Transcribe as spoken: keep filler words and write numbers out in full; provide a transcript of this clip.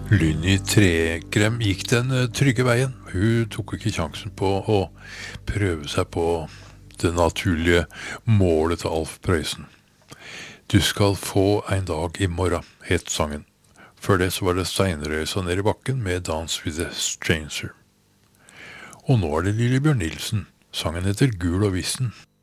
Lynni Trekrem gikk den eh, trygge veien. Hun tok ikke sjansen på å prøve seg på det naturlige målet til Alf Prøysen. Du skal få en dag i morgen, het sangen. Før det så var det Steinrøysa ned i bakken med Dance with a Stranger. Og nå er det Lillebjørn Nilsen. Sangen heter Gul og Vissen.